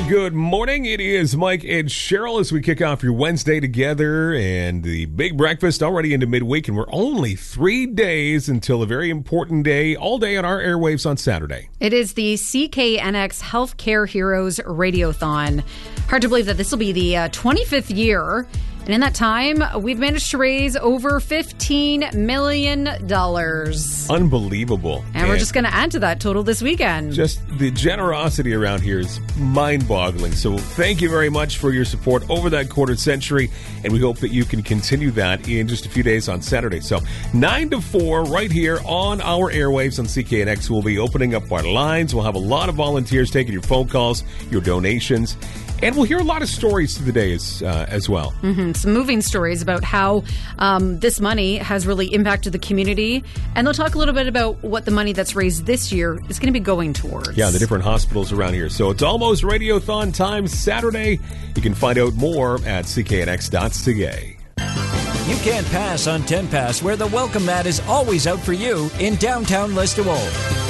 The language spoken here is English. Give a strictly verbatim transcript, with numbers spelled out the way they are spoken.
good morning. It is Mike and Cheryl as we kick off your Wednesday together and the big breakfast already into midweek, and we're only three days until a very important day, all day on our airwaves on Saturday. It is the C K N X Healthcare Heroes Radiothon. Hard to believe that this will be the uh, twenty-fifth year. And in that time, we've managed to raise over fifteen million dollars. Unbelievable. And, and we're just going to add to that total this weekend. Just the generosity around here is mind-boggling. So thank you very much for your support over that quarter century. And we hope that you can continue that in just a few days on Saturday. So nine to four right here on our airwaves on C K N X. We'll be opening up our lines. We'll have a lot of volunteers taking your phone calls, your donations. And we'll hear a lot of stories through the days uh, as well. Mm-hmm. Some moving stories about how um, this money has really impacted the community. And they'll talk a little bit about what the money that's raised this year is going to be going towards. Yeah, the different hospitals around here. So it's almost Radiothon time Saturday. You can find out more at c k n x dot c a. You can't pass on ten Pass, where the welcome mat is always out for you in downtown Listowel.